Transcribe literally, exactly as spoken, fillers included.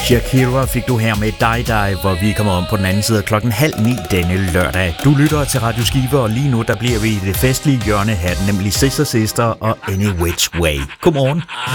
Shakira fik du her med dig, dig, hvor vi kommer om på den anden side af klokken halv ni denne lørdag. Du lytter til Radio Skive, og lige nu der bliver vi i det festlige hjørne her, nemlig Sister Sister og Any Which Way. Godmorgen.